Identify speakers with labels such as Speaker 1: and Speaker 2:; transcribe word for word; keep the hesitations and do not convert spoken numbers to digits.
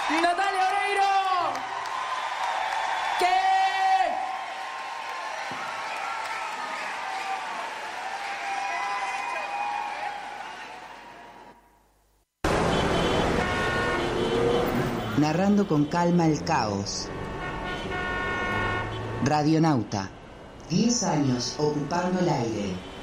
Speaker 1: Natalia Oreiro. ¿Qué?
Speaker 2: Narrando con calma el caos. Radionauta. Diez años ocupando el aire.